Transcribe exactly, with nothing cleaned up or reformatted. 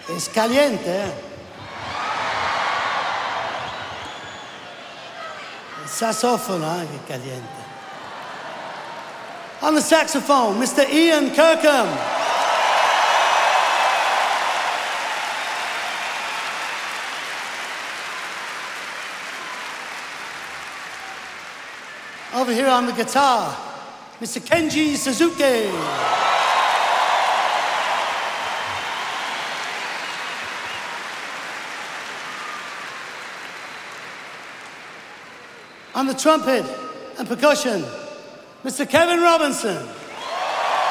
Es caliente, eh? El saxofono, eh, che caliente. On the saxophone, Mister Ian Kirkham. Over here on the guitar, Mister Kenji Suzuki. On the trumpet and percussion, Mister Kevin Robinson.